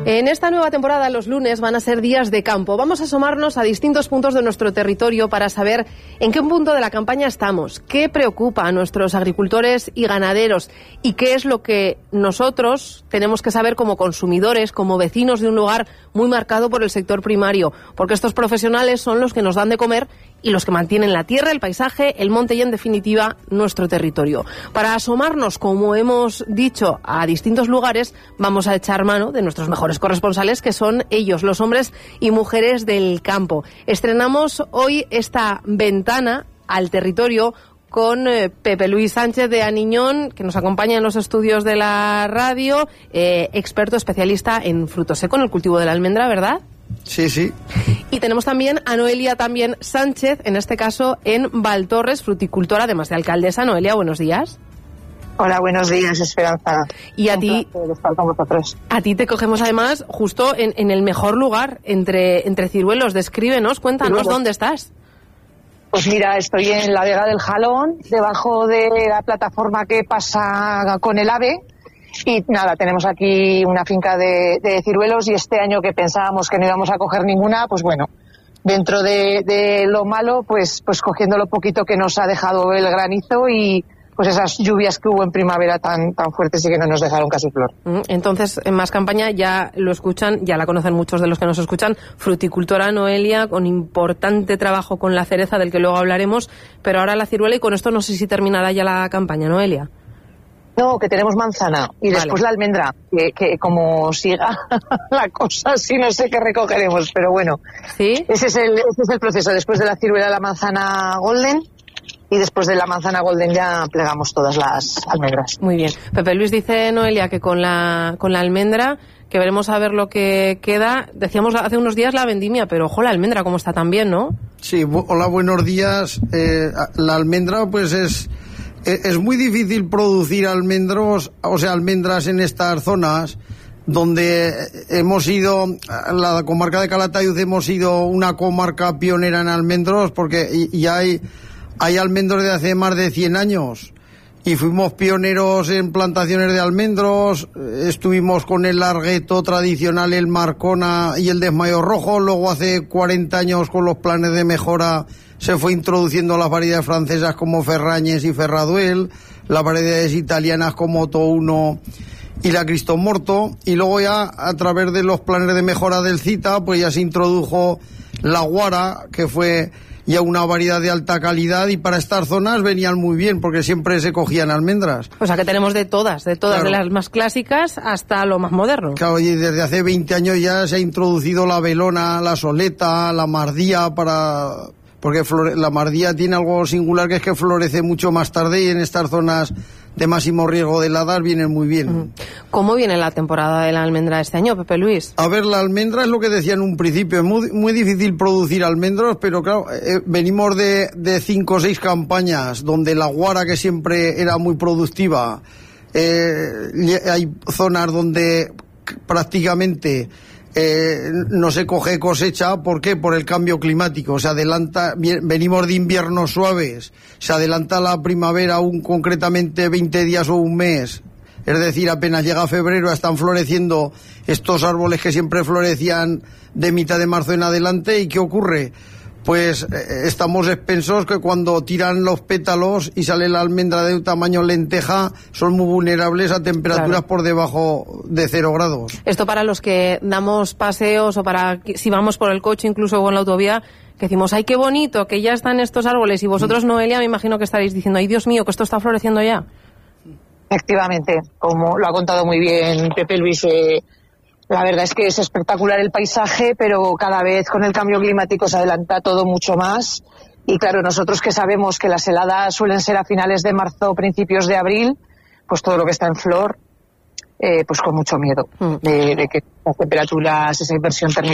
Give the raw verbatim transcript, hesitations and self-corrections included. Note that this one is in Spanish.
En esta nueva temporada los lunes van a ser días de campo. Vamos a asomarnos a distintos puntos de nuestro territorio para saber en qué punto de la campaña estamos, qué preocupa a nuestros agricultores y ganaderos y qué es lo que nosotros tenemos que saber como consumidores, como vecinos de un lugar muy marcado por el sector primario, porque estos profesionales son los que nos dan de comer y los que mantienen la tierra, el paisaje, el monte y, en definitiva, nuestro territorio. Para asomarnos, como hemos dicho, a distintos lugares, vamos a echar mano de nuestros mejores corresponsales, que son ellos, los hombres y mujeres del campo. Estrenamos hoy esta ventana al territorio con eh, Pepe Luis Sánchez de Aniñón, que nos acompaña en los estudios de la radio, eh, experto especialista en fruto seco, en el cultivo de la almendra, ¿verdad? Sí, sí. Y tenemos también a Noelia también Sánchez, en este caso en Valtorres, fruticultora, además de alcaldesa. Noelia, buenos días. Hola, buenos días, Esperanza. Y a ti, estar con vosotros. A ti te cogemos además justo en, en el mejor lugar, entre, entre ciruelos. Descríbenos, cuéntanos Ciruelos. ¿Dónde estás? Pues mira, estoy en la Vega del Jalón, debajo de la plataforma que pasa con el AVE. Y nada, tenemos aquí una finca de, de ciruelos y este año que pensábamos que no íbamos a coger ninguna, pues bueno, dentro de, de lo malo, pues, pues cogiendo lo poquito que nos ha dejado el granizo y pues esas lluvias que hubo en primavera tan, tan fuertes y que no nos dejaron casi flor. Entonces, en Más Campaña ya lo escuchan, ya la conocen muchos de los que nos escuchan, fruticultora Noelia, con importante trabajo con la cereza, del que luego hablaremos, pero ahora la ciruela, y con esto no sé si terminará ya la campaña, Noelia. No, que tenemos manzana y vale. Después la almendra, que, que como siga la cosa, sí no sé qué recogeremos, pero bueno. ¿Sí? Ese es el, ese es el proceso. Después de la ciruela, la manzana golden, y después de la manzana golden ya plegamos todas las almendras. Muy bien. Pepe Luis dice, Noelia, que con la, con la almendra, que veremos a ver lo que queda. Decíamos hace unos días la vendimia, pero ojo, la almendra cómo está también, ¿no? Sí, hola, buenos días. Eh, la almendra, pues es... Es muy difícil producir almendros, o sea, almendras en estas zonas donde hemos sido, la comarca de Calatayud hemos sido una comarca pionera en almendros, porque ya hay, hay almendros de hace más de cien años y fuimos pioneros en plantaciones de almendros. Estuvimos con el largueto tradicional, el Marcona y el Desmayo Rojo. Luego hace cuarenta años, con los planes de mejora, se fue introduciendo las variedades francesas como Ferrañes y Ferraduel, las variedades italianas como Touno y la Cristomorto, y luego ya a través de los planes de mejora del CITA pues ya se introdujo la Guara, que fue ya una variedad de alta calidad, y para estas zonas venían muy bien porque siempre se cogían almendras. O sea que tenemos de todas, de todas, claro, de las más clásicas hasta lo más moderno. Claro, y desde hace veinte años ya se ha introducido la Velona, la Soleta, la Mardía, para... porque flore... la Mardía tiene algo singular, que es que florece mucho más tarde, y en estas zonas de máximo riesgo de heladas vienen muy bien. ¿Cómo viene la temporada de la almendra este año, Pepe Luis? A ver, la almendra es lo que decía en un principio, es muy, muy difícil producir almendros, pero claro, eh, venimos de, de cinco o seis campañas donde la Guara, que siempre era muy productiva, eh, hay zonas donde prácticamente Eh, no se coge cosecha. ¿Por qué? Por el cambio climático. Se adelanta, venimos de inviernos suaves, se adelanta la primavera un concretamente veinte días o un mes. Es decir, apenas llega febrero están floreciendo estos árboles que siempre florecían de mitad de marzo en adelante. ¿Y qué ocurre? Pues eh, estamos expensos, que cuando tiran los pétalos y sale la almendra de un tamaño lenteja, son muy vulnerables a temperaturas, claro, por debajo de cero grados. Esto para los que damos paseos, o para si vamos por el coche, incluso con la autovía, que decimos, ay, qué bonito, que ya están estos árboles, y vosotros, mm. Noelia, me imagino que estaréis diciendo, ay, Dios mío, que esto está floreciendo ya. Efectivamente, como lo ha contado muy bien Pepe Luis, eh, la verdad es que es espectacular el paisaje, pero cada vez con el cambio climático se adelanta todo mucho más. Y claro, nosotros que sabemos que las heladas suelen ser a finales de marzo o principios de abril, pues todo lo que está en flor, eh, pues con mucho miedo mm. de, de que las temperaturas, esa inversión térmica